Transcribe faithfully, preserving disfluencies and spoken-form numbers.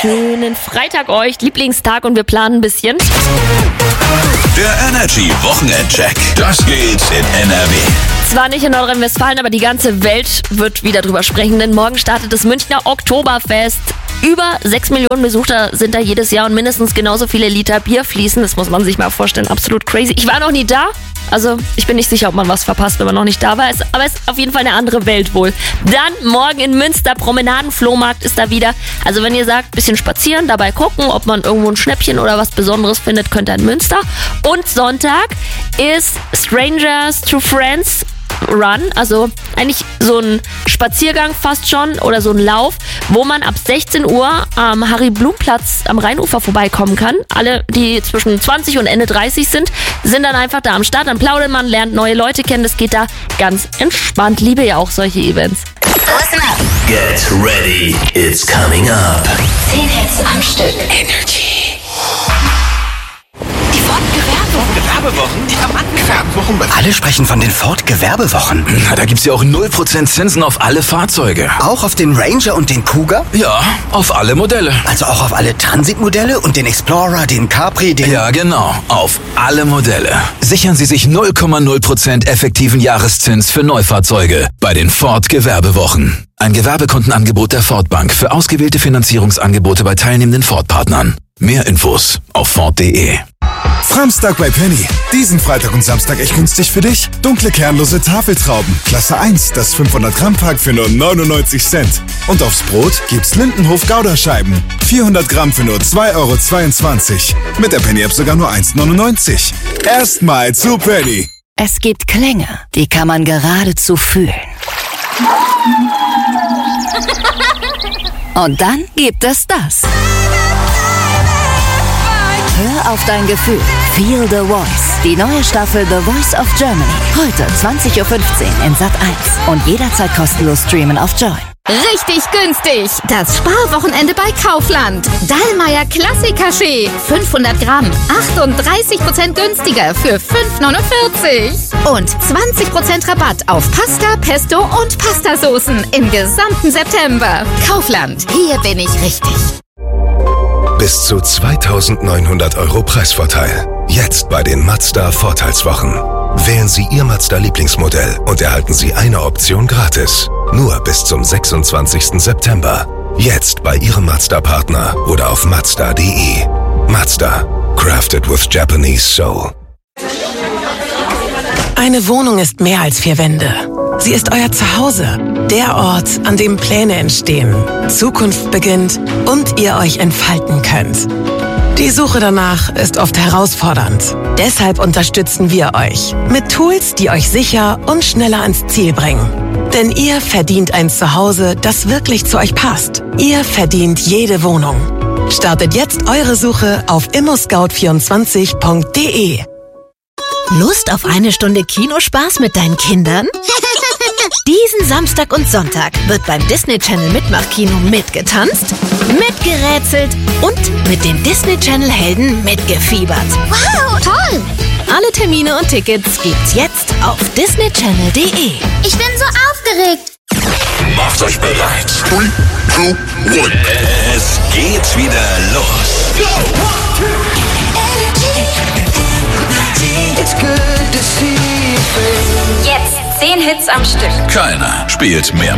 schönen Freitag euch, Lieblingstag, und wir planen ein bisschen. Der Energy Wochenendcheck. Das geht in N R W. Zwar nicht in Nordrhein-Westfalen, aber die ganze Welt wird wieder drüber sprechen, denn morgen startet das Münchner Oktoberfest. Über sechs Millionen Besucher sind da jedes Jahr und mindestens genauso viele Liter Bier fließen. Das muss man sich mal vorstellen. Absolut crazy. Ich war noch nie da. Also ich bin nicht sicher, ob man was verpasst, wenn man noch nicht da war. Aber es ist auf jeden Fall eine andere Welt wohl. Dann morgen in Münster, Promenadenflohmarkt ist da wieder. Also wenn ihr sagt, bisschen spazieren, dabei gucken, ob man irgendwo ein Schnäppchen oder was Besonderes findet, könnt ihr in Münster. Und Sonntag ist Strangers to Friends Run, also eigentlich so ein Spaziergang fast schon oder so ein Lauf, wo man ab sechzehn Uhr am Harry-Blum-Platz am Rheinufer vorbeikommen kann. Alle, die zwischen zwanzig und Ende dreißig sind, sind dann einfach da am Start. Dann plaudert man, lernt neue Leute kennen. Das geht da ganz entspannt. Liebe ja auch solche Events. Listen up. Get ready, it's coming up. zehn Hits am Stück. Energy. Die Ford-Gewerbewochen. Gewerbewochen? Die Gewerbewochen. Alle sprechen von den Ford-Gewerbewochen. Na, da gibt's ja auch null Prozent Zinsen auf alle Fahrzeuge. Auch auf den Ranger und den Kuga? Ja, auf alle Modelle. Also auch auf alle Transit-Modelle und den Explorer, den Capri, den... Ja, genau. Auf alle Modelle. Sichern Sie sich null Komma null Prozent effektiven Jahreszins für Neufahrzeuge bei den Ford Gewerbewochen. Ein Gewerbekundenangebot der Ford Bank für ausgewählte Finanzierungsangebote bei teilnehmenden Ford-Partnern. Mehr Infos auf Ford punkt de. Samstag bei Penny. Diesen Freitag und Samstag echt günstig für dich. Dunkle kernlose Tafeltrauben. Klasse eins, das fünfhundert Gramm Pack für nur neunundneunzig Cent. Und aufs Brot gibt's Lindenhof Gouda-Scheiben. vierhundert Gramm für nur zwei Euro zweiundzwanzig. Mit der Penny-App sogar nur eins neunundneunzig. Erstmal zu Penny. Es gibt Klänge, die kann man geradezu fühlen. Und dann gibt es das. Hör auf dein Gefühl. Feel the Voice. Die neue Staffel The Voice of Germany. Heute zwanzig Uhr fünfzehn in Sat eins. Und jederzeit kostenlos streamen auf Join. Richtig günstig! Das Sparwochenende bei Kaufland. Dallmayr Klassik-Kaffee. fünfhundert Gramm. achtunddreißig Prozent günstiger für fünf neunundvierzig. Und zwanzig Prozent Rabatt auf Pasta, Pesto und Pastasoßen im gesamten September. Kaufland. Hier bin ich richtig. Bis zu zweitausendneunhundert Euro Preisvorteil. Jetzt bei den Mazda Vorteilswochen. Wählen Sie Ihr Mazda-Lieblingsmodell und erhalten Sie eine Option gratis. Nur bis zum sechsundzwanzigsten September. Jetzt bei Ihrem Mazda-Partner oder auf Mazda punkt de. Mazda. Crafted with Japanese Soul. Eine Wohnung ist mehr als vier Wände. Sie ist euer Zuhause. Der Ort, an dem Pläne entstehen, Zukunft beginnt und ihr euch entfalten könnt. Die Suche danach ist oft herausfordernd. Deshalb unterstützen wir euch mit Tools, die euch sicher und schneller ans Ziel bringen. Denn ihr verdient ein Zuhause, das wirklich zu euch passt. Ihr verdient jede Wohnung. Startet jetzt eure Suche auf immoscout vierundzwanzig punkt de. Lust auf eine Stunde Kinospaß mit deinen Kindern? Diesen Samstag und Sonntag wird beim Disney Channel Mitmachkino mitgetanzt, mitgerätselt und mit den Disney Channel Helden mitgefiebert. Wow, toll! Alle Termine und Tickets gibt's jetzt auf disney channel punkt de. Ich bin so aufgeregt. Macht euch bereit. Three, two, one. Es geht wieder los. Jetzt zehn Hits am Stück. Keiner spielt mehr